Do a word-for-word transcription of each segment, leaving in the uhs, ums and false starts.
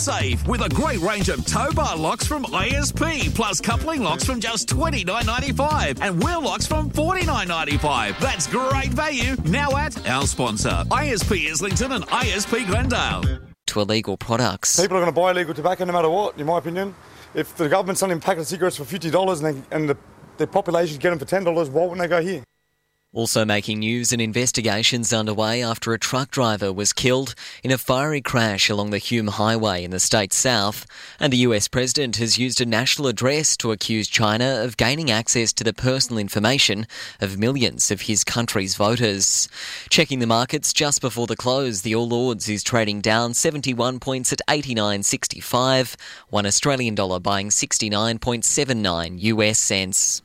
Save with a great range of tow bar locks from I S P, plus coupling locks from just twenty-nine ninety-five and wheel locks from forty-nine ninety-five. That's great value now at our sponsor, I S P Islington and I S P Glendale. To illegal products. People are going to buy illegal tobacco no matter what, in my opinion. If the government's selling a packet of cigarettes for fifty dollars and, they, and the, the population get them for ten dollars, why wouldn't they go here? Also making news, an investigation's underway after a truck driver was killed in a fiery crash along the Hume Highway in the state's south, and the U S president has used a national address to accuse China of gaining access to the personal information of millions of his country's voters. Checking the markets just before the close, the All Ords is trading down seventy-one points at eighty-nine sixty-five, one Australian dollar buying sixty-nine point seven nine U S cents.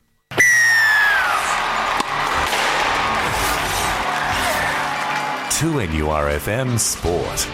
two N U R F M Sport.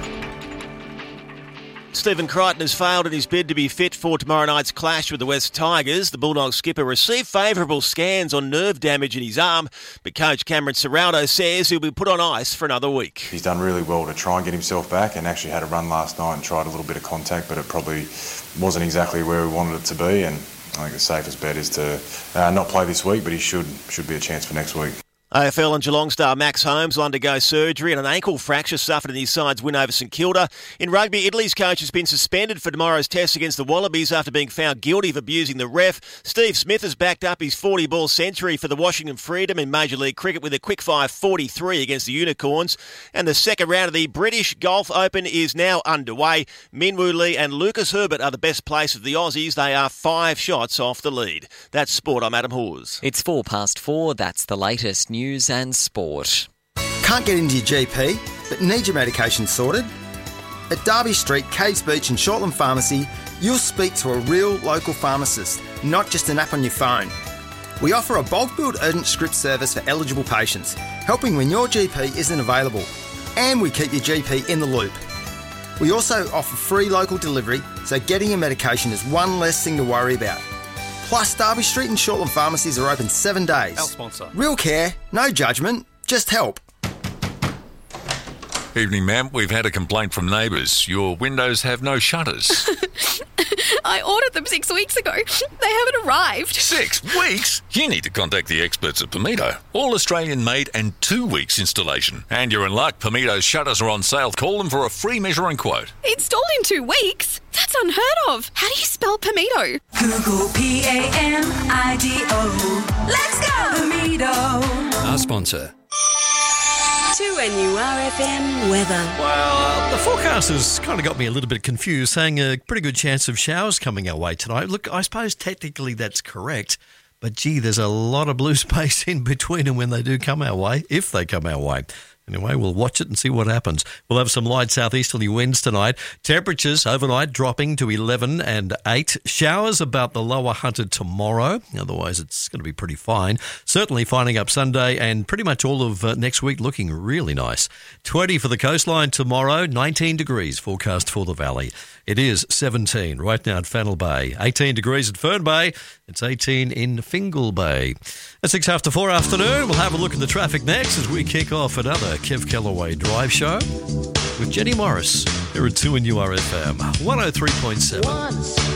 Stephen Crichton has failed in his bid to be fit for tomorrow night's clash with the West Tigers. The Bulldogs skipper received favourable scans on nerve damage in his arm, but coach Cameron Serraldo says he'll be put on ice for another week. He's done really well to try and get himself back, and actually had a run last night and tried a little bit of contact, but it probably wasn't exactly where we wanted it to be, and I think the safest bet is to uh, not play this week, but he should should be a chance for next week. A F L and Geelong star Max Holmes will undergo surgery and an ankle fracture suffered in his side's win over St Kilda. In rugby, Italy's coach has been suspended for tomorrow's test against the Wallabies after being found guilty of abusing the ref. Steve Smith has backed up his forty-ball century for the Washington Freedom in Major League Cricket with a quick-fire forty-three against the Unicorns. And the second round of the British Golf Open is now underway. Minwoo Lee and Lucas Herbert are the best placed of the Aussies. They are five shots off the lead. That's sport. I'm Adam Hawes. It's four past four. That's the latest news. News and sport. Can't get into your G P, but need your medication sorted? At Derby Street, Caves Beach and Shortland Pharmacy, you'll speak to a real local pharmacist, not just an app on your phone. We offer a bulk billed urgent script service for eligible patients, helping when your G P isn't available, and we keep your G P in the loop. We also offer free local delivery, so getting your medication is one less thing to worry about. Plus, Derby Street and Shortland pharmacies are open seven days. Our sponsor. Real care, no judgment, just help. Evening, ma'am. We've had a complaint from neighbours. Your windows have no shutters. I ordered them six weeks ago. They haven't arrived. Six weeks? You need to contact the experts at Pimito. All Australian made and two weeks installation. And you're in luck. Pimito's shutters are on sale. Call them for a free measuring quote. Installed in two weeks? That's unheard of. How do you spell Pimito? Google P A M I D O. Let's go, Pimito. Our sponsor. two N U R F M weather. Well, the forecast has kind of got me a little bit confused, saying a pretty good chance of showers coming our way tonight. Look, I suppose technically that's correct, but gee, there's a lot of blue space in between them when they do come our way, if they come our way. Anyway, we'll watch it and see what happens. We'll have some light southeasterly winds tonight. Temperatures overnight dropping to eleven and eight. Showers about the lower Hunter tomorrow. Otherwise, it's going to be pretty fine. Certainly finding up Sunday and pretty much all of uh, next week looking really nice. twenty for the coastline tomorrow. nineteen degrees forecast for the valley. It is seventeen right now at Fennell Bay. eighteen degrees at Fern Bay. It's eighteen in Fingal Bay. At six after four afternoon, we'll have a look at the traffic next as we kick off another Kev Kellaway Drive Show with Jenny Morris here at two N U R F M one oh three point seven.